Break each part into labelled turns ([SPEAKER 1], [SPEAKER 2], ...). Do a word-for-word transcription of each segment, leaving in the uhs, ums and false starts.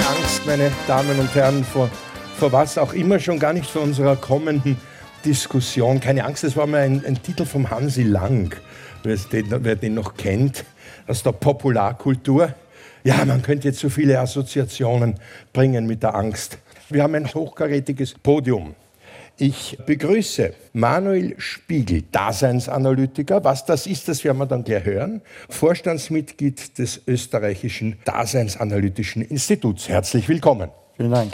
[SPEAKER 1] Angst, meine Damen und Herren, vor, vor was auch immer, schon gar nicht vor unserer kommenden Diskussion. Keine Angst, das war mal ein, ein Titel vom Hansi Lang, wer den, wer den noch kennt, aus der Popularkultur. Ja, man könnte jetzt so viele Assoziationen bringen mit der Angst. Wir haben ein hochkarätiges Podium. Ich begrüße Manuel Spiegel, Daseinsanalytiker. Was das ist, das werden wir dann gleich hören. Vorstandsmitglied des Österreichischen Daseinsanalytischen Instituts. Herzlich willkommen.
[SPEAKER 2] Vielen Dank.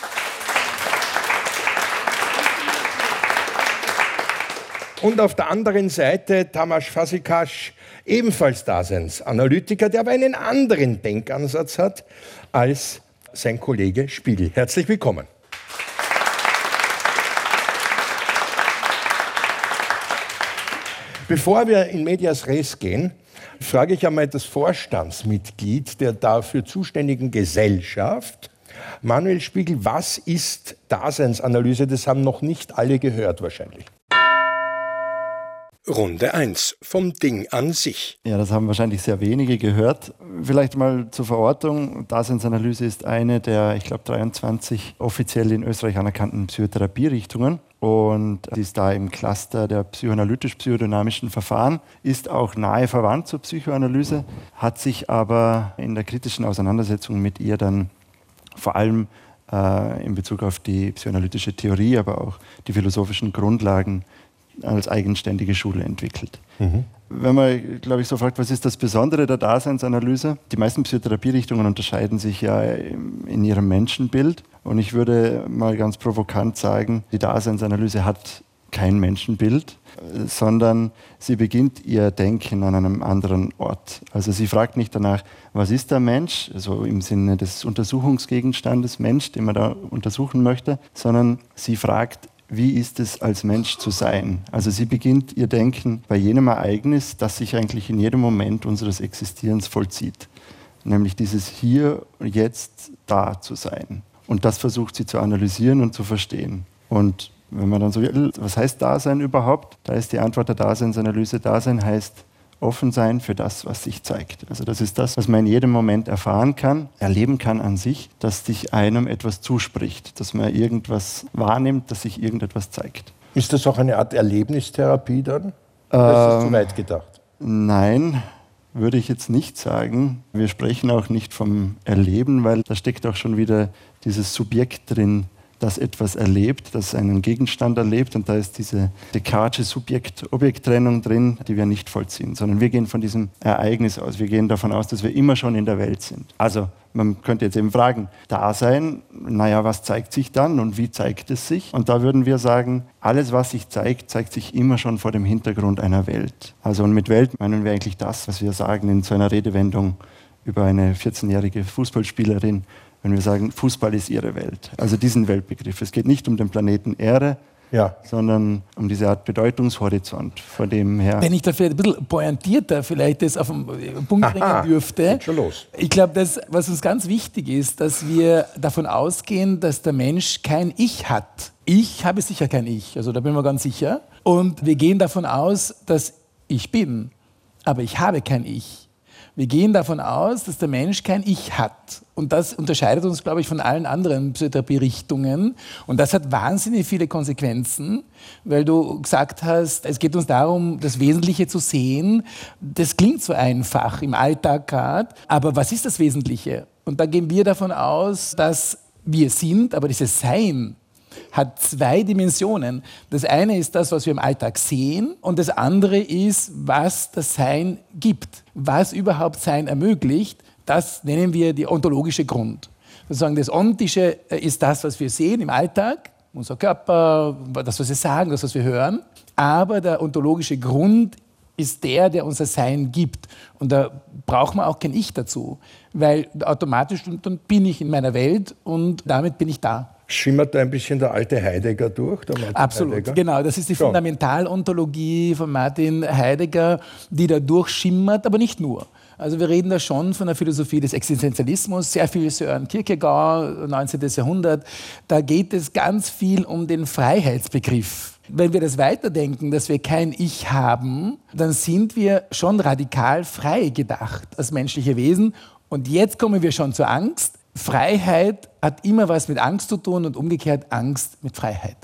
[SPEAKER 1] Und auf der anderen Seite Tamás Fazekas, ebenfalls Daseinsanalytiker, der aber einen anderen Denkansatz hat als sein Kollege Spiegel. Herzlich willkommen. Bevor wir in medias res gehen, frage ich einmal das Vorstandsmitglied der dafür zuständigen Gesellschaft, Manuel Spiegel, was ist Daseinsanalyse? Das haben noch nicht alle gehört wahrscheinlich. Runde eins, vom Ding an sich.
[SPEAKER 2] Ja, das haben wahrscheinlich sehr wenige gehört. Vielleicht mal zur Verortung. Daseinsanalyse ist eine der, ich glaube, dreiundzwanzig offiziell in Österreich anerkannten Psychotherapierichtungen und die ist da im Cluster der psychoanalytisch-psychodynamischen Verfahren, ist auch nahe verwandt zur Psychoanalyse, hat sich aber in der kritischen Auseinandersetzung mit ihr dann vor allem äh, in Bezug auf die psychoanalytische Theorie, aber auch die philosophischen Grundlagen als eigenständige Schule entwickelt. Mhm. Wenn man, glaube ich, so fragt, was ist das Besondere der Daseinsanalyse? Die meisten Psychotherapierichtungen unterscheiden sich ja in ihrem Menschenbild. Und ich würde mal ganz provokant sagen, die Daseinsanalyse hat kein Menschenbild, sondern sie beginnt ihr Denken an einem anderen Ort. Also sie fragt nicht danach, was ist der Mensch, also im Sinne des Untersuchungsgegenstandes Mensch, den man da untersuchen möchte, sondern sie fragt, wie ist es als Mensch zu sein? Also sie beginnt ihr Denken bei jenem Ereignis, das sich eigentlich in jedem Moment unseres Existierens vollzieht. Nämlich dieses Hier und Jetzt da zu sein. Und das versucht sie zu analysieren und zu verstehen. Und wenn man dann so, was heißt Dasein überhaupt? Da ist die Antwort der Daseinsanalyse, Dasein heißt offen sein für das, was sich zeigt. Also das ist das, was man in jedem Moment erfahren kann, erleben kann an sich, dass sich einem etwas zuspricht, dass man irgendwas wahrnimmt, dass sich irgendetwas zeigt.
[SPEAKER 1] Ist das auch eine Art Erlebnistherapie dann? Oder ist das zu weit gedacht?
[SPEAKER 2] Nein, würde ich jetzt nicht sagen. Wir sprechen auch nicht vom Erleben, weil da steckt auch schon wieder dieses Subjekt drin, das etwas erlebt, das einen Gegenstand erlebt, und da ist diese Descartesche Subjekt-Objekt-Trennung drin, die wir nicht vollziehen, sondern wir gehen von diesem Ereignis aus. Wir gehen davon aus, dass wir immer schon in der Welt sind. Also man könnte jetzt eben fragen, Dasein, naja, was zeigt sich dann und wie zeigt es sich? Und da würden wir sagen, alles, was sich zeigt, zeigt sich immer schon vor dem Hintergrund einer Welt. Also und mit Welt meinen wir eigentlich das, was wir sagen in so einer Redewendung über eine vierzehnjährige Fußballspielerin, wenn wir sagen, Fußball ist ihre Welt. Also diesen Weltbegriff. Es geht nicht um den Planeten Erde, ja, sondern um diese Art Bedeutungshorizont, von dem her.
[SPEAKER 3] Wenn ich da vielleicht ein bisschen pointierter vielleicht das auf den Punkt bringen dürfte.
[SPEAKER 1] Geht schon los.
[SPEAKER 3] Ich glaube, das, was uns ganz wichtig ist, dass wir davon ausgehen, dass der Mensch kein Ich hat. Ich habe sicher kein Ich, also da bin ich mir ganz sicher. Und wir gehen davon aus, dass ich bin, aber ich habe kein Ich. Wir gehen davon aus, dass der Mensch kein Ich hat. Und das unterscheidet uns, glaube ich, von allen anderen Psychotherapie-Richtungen. Und das hat wahnsinnig viele Konsequenzen, weil du gesagt hast, es geht uns darum, das Wesentliche zu sehen. Das klingt so einfach im Alltag gerade, aber was ist das Wesentliche? Und da gehen wir davon aus, dass wir sind, aber dieses Sein hat zwei Dimensionen. Das eine ist das, was wir im Alltag sehen, und das andere ist, was das Sein gibt. Was überhaupt Sein ermöglicht, das nennen wir die ontologische Grund. Sozusagen das Ontische ist das, was wir sehen im Alltag, unser Körper, das, was wir sagen, das, was wir hören. Aber der ontologische Grund ist der, der unser Sein gibt. Und da braucht man auch kein Ich dazu, weil automatisch dann bin ich in meiner Welt und damit bin ich da.
[SPEAKER 1] Schimmert da ein bisschen der alte Heidegger durch? Der
[SPEAKER 3] Absolut,
[SPEAKER 1] Heidegger?
[SPEAKER 3] Genau. Das ist die
[SPEAKER 1] so.
[SPEAKER 3] Fundamentalontologie von Martin Heidegger, die da durchschimmert, aber nicht nur. Also wir reden da schon von der Philosophie des Existenzialismus, sehr viel Søren Kierkegaard, neunzehnten Jahrhundert. Da geht es ganz viel um den Freiheitsbegriff. Wenn wir das weiterdenken, dass wir kein Ich haben, dann sind wir schon radikal frei gedacht als menschliche Wesen. Und jetzt kommen wir schon zur Angst. Freiheit hat immer was mit Angst zu tun und umgekehrt Angst mit Freiheit.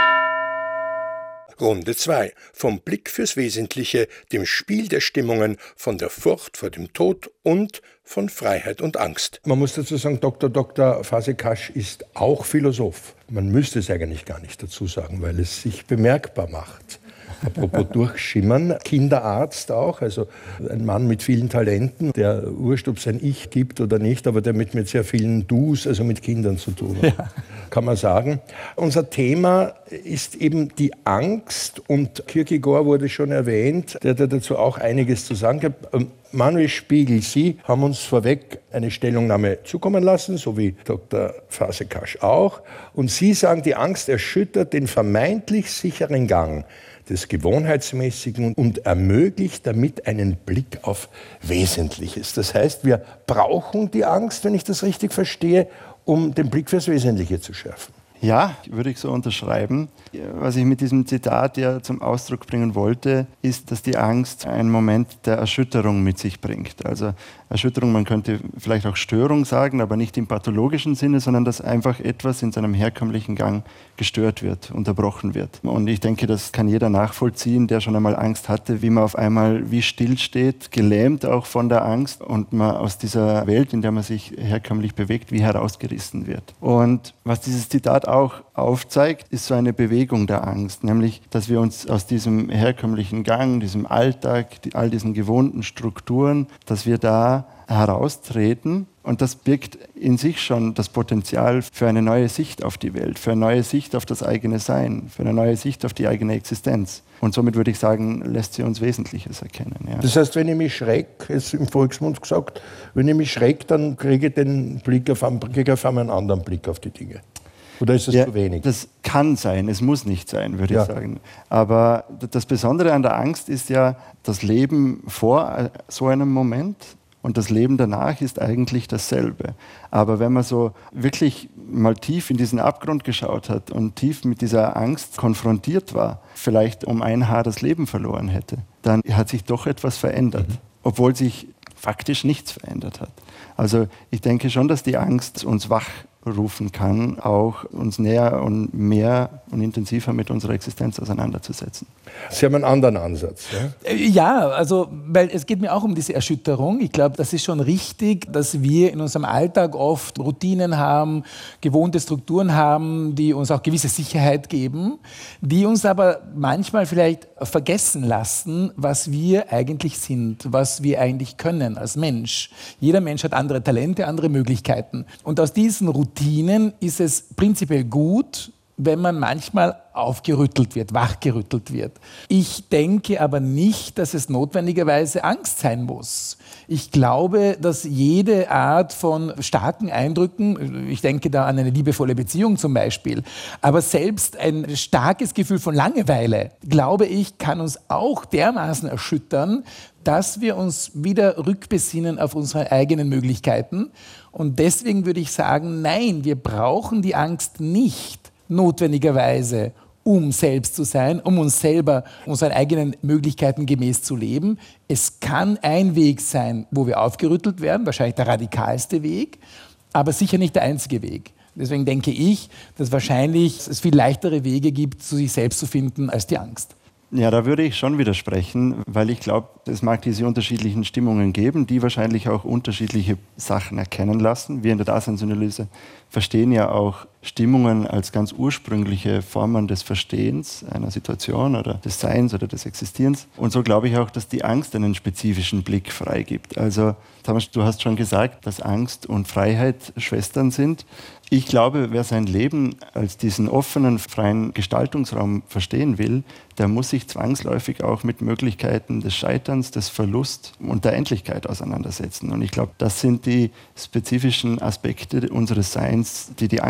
[SPEAKER 1] Runde zwei. Vom Blick fürs Wesentliche, dem Spiel der Stimmungen, von der Furcht vor dem Tod und von Freiheit und Angst. Man muss dazu sagen, Doktor Doktor Fazekas ist auch Philosoph. Man müsste es eigentlich gar nicht dazu sagen, weil es sich bemerkbar macht. Apropos durchschimmern, Kinderarzt auch, also ein Mann mit vielen Talenten, der wurscht, ob es ein Ich gibt oder nicht, aber der mit, mit sehr vielen Dus, also mit Kindern zu tun hat, ja. Kann man sagen. Unser Thema ist eben die Angst und Kierkegaard wurde schon erwähnt, der hat dazu auch einiges zu sagen hat. Manuel Spiegel, Sie haben uns vorweg eine Stellungnahme zukommen lassen, so wie Doktor Fazekas auch. Und Sie sagen, die Angst erschüttert den vermeintlich sicheren Gang des Gewohnheitsmäßigen und ermöglicht damit einen Blick auf Wesentliches. Das heißt, wir brauchen die Angst, wenn ich das richtig verstehe, um den Blick fürs Wesentliche zu schärfen.
[SPEAKER 2] Ja, würde ich so unterschreiben. Was ich mit diesem Zitat ja zum Ausdruck bringen wollte, ist, dass die Angst einen Moment der Erschütterung mit sich bringt. Also Erschütterung, man könnte vielleicht auch Störung sagen, aber nicht im pathologischen Sinne, sondern dass einfach etwas in seinem herkömmlichen Gang gestört wird, unterbrochen wird. Und ich denke, das kann jeder nachvollziehen, der schon einmal Angst hatte, wie man auf einmal wie still steht, gelähmt auch von der Angst und man aus dieser Welt, in der man sich herkömmlich bewegt, wie herausgerissen wird. Und was dieses Zitat auch aufzeigt, ist so eine Bewegung der Angst, nämlich, dass wir uns aus diesem herkömmlichen Gang, diesem Alltag, all diesen gewohnten Strukturen, dass wir da heraustreten. Und das birgt in sich schon das Potenzial für eine neue Sicht auf die Welt, für eine neue Sicht auf das eigene Sein, für eine neue Sicht auf die eigene Existenz. Und somit würde ich sagen, lässt sie uns Wesentliches erkennen. Ja.
[SPEAKER 1] Das heißt, wenn ich mich schreck, ist im Volksmund gesagt, wenn ich mich schreck, dann kriege ich den Blick auf, kriege auf einmal einen anderen Blick auf die Dinge. Oder ist das ja, zu wenig?
[SPEAKER 2] Das kann sein, es muss nicht sein, würde ja. ich sagen. Aber das Besondere an der Angst ist ja das Leben vor so einem Moment und das Leben danach ist eigentlich dasselbe. Aber wenn man so wirklich mal tief in diesen Abgrund geschaut hat und tief mit dieser Angst konfrontiert war, vielleicht um ein Haar das Leben verloren hätte, dann hat sich doch etwas verändert, mhm. obwohl sich faktisch nichts verändert hat. Also ich denke schon, dass die Angst uns wach rufen kann, auch uns näher und mehr und intensiver mit unserer Existenz auseinanderzusetzen.
[SPEAKER 1] Sie haben einen anderen Ansatz. Ja,
[SPEAKER 3] ja also weil es geht mir auch um diese Erschütterung. Ich glaube, das ist schon richtig, dass wir in unserem Alltag oft Routinen haben, gewohnte Strukturen haben, die uns auch gewisse Sicherheit geben, die uns aber manchmal vielleicht vergessen lassen, was wir eigentlich sind, was wir eigentlich können als Mensch. Jeder Mensch hat andere Talente, andere Möglichkeiten. Und aus diesen Routinen ist es prinzipiell gut, wenn man manchmal aufgerüttelt wird, wachgerüttelt wird. Ich denke aber nicht, dass es notwendigerweise Angst sein muss. Ich glaube, dass jede Art von starken Eindrücken, ich denke da an eine liebevolle Beziehung zum Beispiel, aber selbst ein starkes Gefühl von Langeweile, glaube ich, kann uns auch dermaßen erschüttern, dass wir uns wieder rückbesinnen auf unsere eigenen Möglichkeiten. Und deswegen würde ich sagen, nein, wir brauchen die Angst nicht notwendigerweise, um selbst zu sein, um uns selber, unseren eigenen Möglichkeiten gemäß zu leben. Es kann ein Weg sein, wo wir aufgerüttelt werden, wahrscheinlich der radikalste Weg, aber sicher nicht der einzige Weg. Deswegen denke ich, dass wahrscheinlich es viel leichtere Wege gibt, zu sich selbst zu finden, als die Angst.
[SPEAKER 2] Ja, da würde ich schon widersprechen, weil ich glaube, es mag diese unterschiedlichen Stimmungen geben, die wahrscheinlich auch unterschiedliche Sachen erkennen lassen. Wir in der Daseinsanalyse verstehen ja auch Stimmungen als ganz ursprüngliche Formen des Verstehens einer Situation oder des Seins oder des Existierens. Und so glaube ich auch, dass die Angst einen spezifischen Blick freigibt. Also, Thomas, du hast schon gesagt, dass Angst und Freiheit Schwestern sind. Ich glaube, wer sein Leben als diesen offenen, freien Gestaltungsraum verstehen will, der muss sich zwangsläufig auch mit Möglichkeiten des Scheiterns, des Verlusts und der Endlichkeit auseinandersetzen. Und ich glaube, das sind die spezifischen Aspekte unseres Seins, die die Angst freigibt.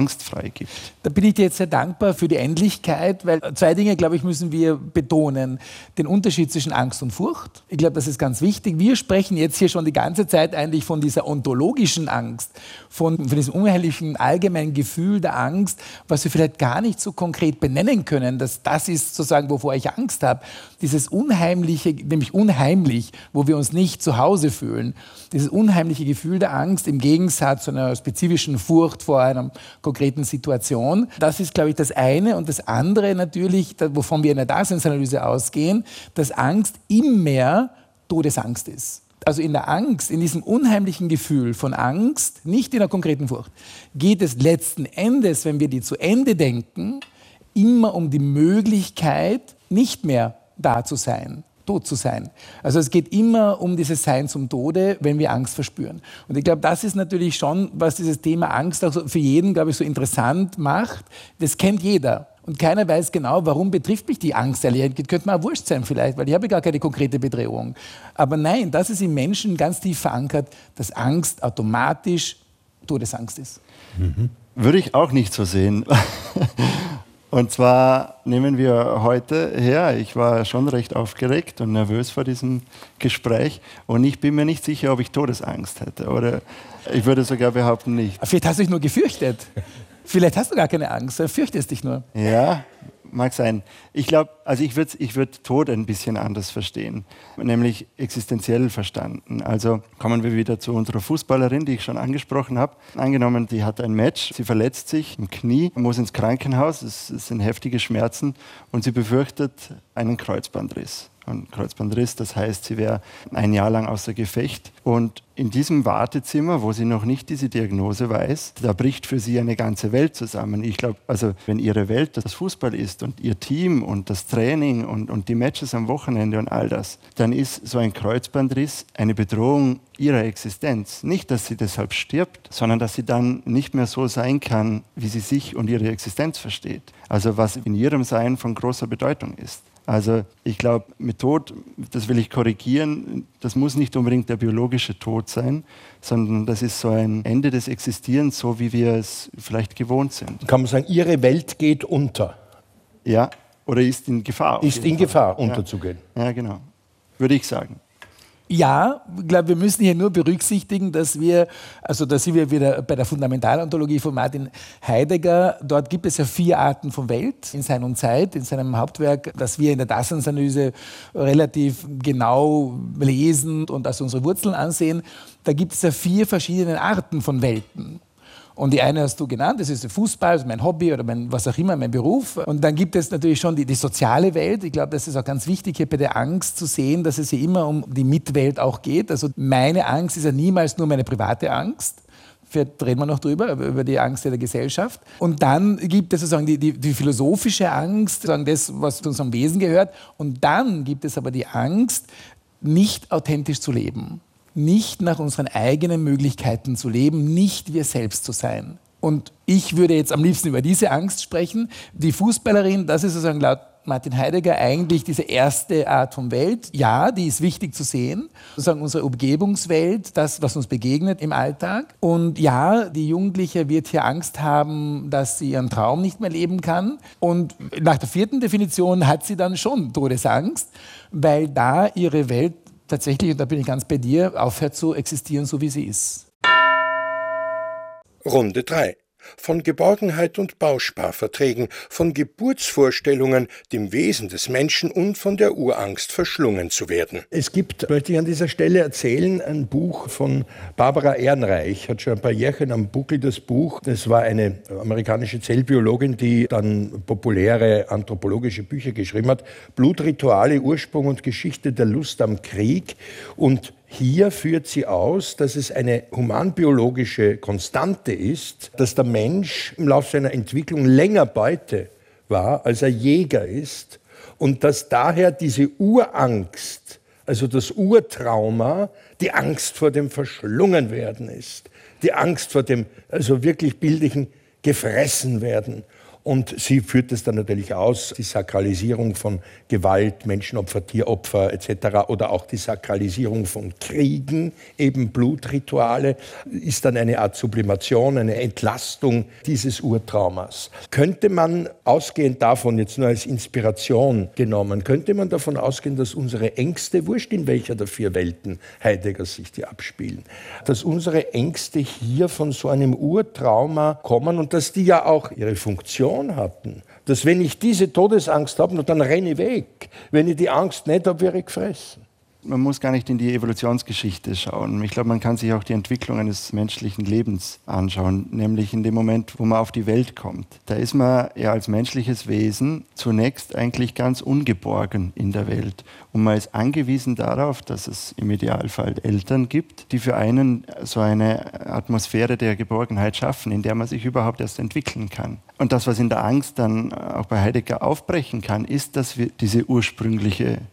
[SPEAKER 2] neu gibt.
[SPEAKER 3] Da bin ich dir jetzt sehr dankbar für die Endlichkeit, weil zwei Dinge, glaube ich, müssen wir betonen. Den Unterschied zwischen Angst und Furcht. Ich glaube, das ist ganz wichtig. Wir sprechen jetzt hier schon die ganze Zeit eigentlich von dieser ontologischen Angst, von, von diesem unheimlichen allgemeinen Gefühl der Angst, was wir vielleicht gar nicht so konkret benennen können, dass das ist sozusagen, wovor ich Angst habe. Dieses Unheimliche, nämlich unheimlich, wo wir uns nicht zu Hause fühlen. Dieses unheimliche Gefühl der Angst im Gegensatz zu einer spezifischen Furcht vor einer konkreten Situation. Das ist, glaube ich, das eine. Und das andere natürlich, wovon wir in der Daseinsanalyse ausgehen, dass Angst immer Todesangst ist. Also in der Angst, in diesem unheimlichen Gefühl von Angst, nicht in der konkreten Furcht, geht es letzten Endes, wenn wir die zu Ende denken, immer um die Möglichkeit, nicht mehr da zu sein, tot zu sein. Also es geht immer um dieses Sein zum Tode, wenn wir Angst verspüren. Und ich glaube, das ist natürlich schon, was dieses Thema Angst auch so für jeden, glaube ich, so interessant macht. Das kennt jeder. Und keiner weiß genau, warum betrifft mich die Angst. Das könnte mir auch wurscht sein vielleicht, weil ich habe gar keine konkrete Bedrohung. Aber nein, das ist im Menschen ganz tief verankert, dass Angst automatisch Todesangst ist.
[SPEAKER 2] Mhm. Würde ich auch nicht so sehen. Und zwar nehmen wir heute her, ich war schon recht aufgeregt und nervös vor diesem Gespräch und ich bin mir nicht sicher, ob ich Todesangst hätte. Oder ich würde sogar behaupten, nicht.
[SPEAKER 3] Vielleicht hast du dich nur gefürchtet. Vielleicht hast du gar keine Angst, sondern fürchtest dich nur.
[SPEAKER 2] Ja, mag sein. Ich glaube, also ich würde ich würd Tod ein bisschen anders verstehen, nämlich existenziell verstanden. Also kommen wir wieder zu unserer Fußballerin, die ich schon angesprochen habe. Angenommen, die hat ein Match, sie verletzt sich im Knie, muss ins Krankenhaus, es, es sind heftige Schmerzen und sie befürchtet einen Kreuzbandriss. Ein Kreuzbandriss, das heißt, sie wäre ein Jahr lang außer Gefecht. Und in diesem Wartezimmer, wo sie noch nicht diese Diagnose weiß, da bricht für sie eine ganze Welt zusammen. Ich glaube, also wenn ihre Welt das Fußball ist und ihr Team und das Training und, und die Matches am Wochenende und all das, dann ist so ein Kreuzbandriss eine Bedrohung ihrer Existenz. Nicht, dass sie deshalb stirbt, sondern dass sie dann nicht mehr so sein kann, wie sie sich und ihre Existenz versteht. Also was in ihrem Sein von großer Bedeutung ist. Also ich glaube, mit Tod, das will ich korrigieren, das muss nicht unbedingt der biologische Tod sein, sondern das ist so ein Ende des Existierens, so wie wir es vielleicht gewohnt sind.
[SPEAKER 1] Kann man sagen, ihre Welt geht unter?
[SPEAKER 2] Ja, oder ist in Gefahr.
[SPEAKER 1] Ist in Fall. Gefahr, unterzugehen.
[SPEAKER 2] Ja. Ja, genau. Würde ich sagen.
[SPEAKER 3] Ja, ich glaube, wir müssen hier nur berücksichtigen, dass wir, also da sind wir wieder bei der Fundamentalontologie von Martin Heidegger, dort gibt es ja vier Arten von Welt in Sein und Zeit, in seinem Hauptwerk, das wir in der Daseinsanalyse relativ genau lesen und als unsere Wurzeln ansehen. Da gibt es ja vier verschiedene Arten von Welten. Und die eine hast du genannt, das ist der Fußball, also mein Hobby oder mein, was auch immer, mein Beruf. Und dann gibt es natürlich schon die, die soziale Welt. Ich glaube, das ist auch ganz wichtig, hier bei der Angst zu sehen, dass es hier immer um die Mitwelt auch geht. Also meine Angst ist ja niemals nur meine private Angst. Vielleicht reden wir noch drüber, über die Angst der Gesellschaft. Und dann gibt es sozusagen die, die, die philosophische Angst, sozusagen das, was zu unserem Wesen gehört. Und dann gibt es aber die Angst, nicht authentisch zu leben. Nicht nach unseren eigenen Möglichkeiten zu leben, nicht wir selbst zu sein. Und ich würde jetzt am liebsten über diese Angst sprechen. Die Fußballerin, das ist sozusagen laut Martin Heidegger eigentlich diese erste Art von Welt. Ja, die ist wichtig zu sehen. Sozusagen unsere Umgebungswelt, das, was uns begegnet im Alltag. Und ja, die Jugendliche wird hier Angst haben, dass sie ihren Traum nicht mehr leben kann. Und nach der vierten Definition hat sie dann schon Todesangst, weil da ihre Welt tatsächlich, und da bin ich ganz bei dir, aufhört zu existieren, so wie sie ist.
[SPEAKER 4] Runde drei. Von Geborgenheit und Bausparverträgen, von Geburtsvorstellungen, dem Wesen des Menschen und von der Urangst verschlungen zu werden.
[SPEAKER 1] Es gibt, möchte ich an dieser Stelle erzählen, ein Buch von Barbara Ehrenreich, hat schon ein paar Jährchen am Buckel das Buch. Das war eine amerikanische Zellbiologin, die dann populäre anthropologische Bücher geschrieben hat. Blutrituale, Ursprung und Geschichte der Lust am Krieg. Und hier führt sie aus, dass es eine humanbiologische Konstante ist, dass der Mensch im Laufe seiner Entwicklung länger Beute war, als er Jäger ist und dass daher diese Urangst, also das Urtrauma, die Angst vor dem Verschlungenwerden ist, die Angst vor dem, also wirklich bildlichen Gefressenwerden. Und sie führt es dann natürlich aus, die Sakralisierung von Gewalt, Menschenopfer, Tieropfer et cetera oder auch die Sakralisierung von Kriegen, eben Blutrituale, ist dann eine Art Sublimation, eine Entlastung dieses Urtraumas. Könnte man, ausgehend davon, jetzt nur als Inspiration genommen, könnte man davon ausgehen, dass unsere Ängste, wurscht in welcher der vier Welten Heideggers sich die abspielen, dass unsere Ängste hier von so einem Urtrauma kommen und dass die ja auch ihre Funktion hatten. Dass wenn ich diese Todesangst habe, dann renne ich weg. Wenn ich die Angst nicht habe, wäre ich gefressen.
[SPEAKER 2] Man muss gar nicht in die Evolutionsgeschichte schauen. Ich glaube, man kann sich auch die Entwicklung eines menschlichen Lebens anschauen, nämlich in dem Moment, wo man auf die Welt kommt. Da ist man ja als menschliches Wesen zunächst eigentlich ganz ungeborgen in der Welt. Und man ist angewiesen darauf, dass es im Idealfall Eltern gibt, die für einen so eine Atmosphäre der Geborgenheit schaffen, in der man sich überhaupt erst entwickeln kann. Und das, was in der Angst dann auch bei Heidegger aufbrechen kann, ist, dass wir diese ursprüngliche